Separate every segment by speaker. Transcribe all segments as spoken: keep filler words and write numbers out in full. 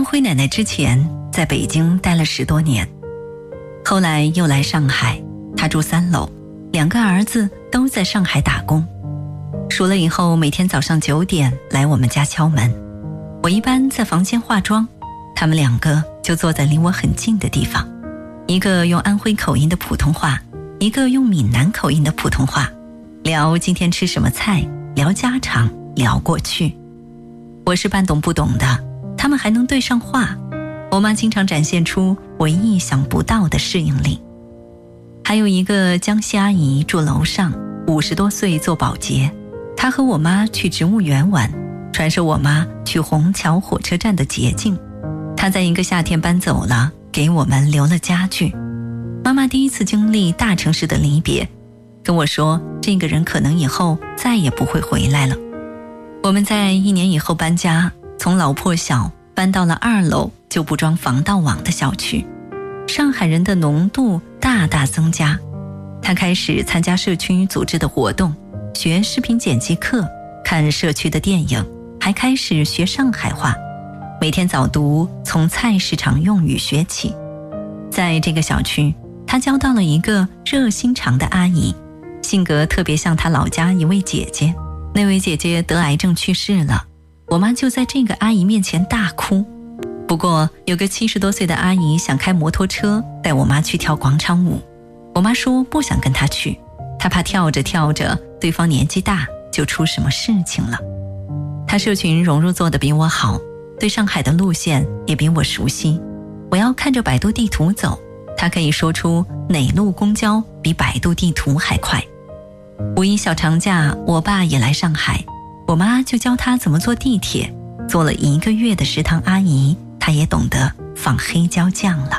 Speaker 1: 回奶奶之前在北京待了十多年，后来又来上海，她住三楼，两个儿子都在上海打工。熟了以后，每天早上九点来我们家敲门，我一般在房间化妆，他们两个就坐在离我很近的地方，一个用安徽口音的普通话，一个用闽南口音的普通话，聊今天吃什么菜，聊家常，聊过去。我是半懂不懂的，他们还能对上话。我妈经常展现出我意想不到的适应力。还有一个江西阿姨住楼上，五十多岁做保洁，她和我妈去植物园玩，传授我妈去虹桥火车站的捷径。她在一个夏天搬走了，给我们留了家具。妈妈第一次经历大城市的离别，跟我说这个人可能以后再也不会回来了。我们在一年以后搬家，从老破小搬到了二楼就不装防盗网的小区。上海人的浓度大大增加，他开始参加社区组织的活动，学视频剪辑课，看社区的电影，还开始学上海话，每天早读从菜市场用语学起。在这个小区，他交到了一个热心肠的阿姨，性格特别像他老家一位姐姐。那位姐姐得癌症去世了，我妈就在这个阿姨面前大哭。不过有个七十多岁的阿姨想开摩托车带我妈去跳广场舞，我妈说不想跟她去，她怕跳着跳着对方年纪大就出什么事情了。她社群融入做得比我好，对上海的路线也比我熟悉，我要看着百度地图走，她可以说出哪路公交比百度地图还快。五一小长假，我爸也来上海，我妈就教他怎么坐地铁，做了一个月的食堂阿姨，她也懂得放黑椒酱了。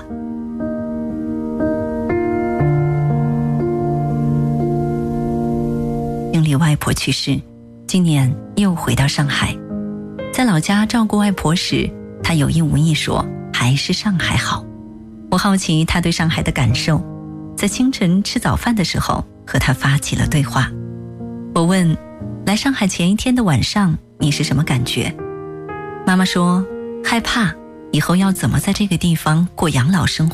Speaker 1: 经历外婆去世，今年又回到上海，在老家照顾外婆时，她有意无意说还是上海好。我好奇她对上海的感受，在清晨吃早饭的时候和她发起了对话。我问，来上海前一天的晚上你是什么感觉？妈妈说，害怕以后要怎么在这个地方过养老生活。